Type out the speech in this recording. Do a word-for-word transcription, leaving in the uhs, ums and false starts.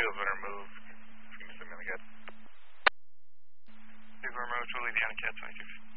Vehicles that are moved. If you can just send me the good. Vehicle removed to Louisiana Cat twenty-six.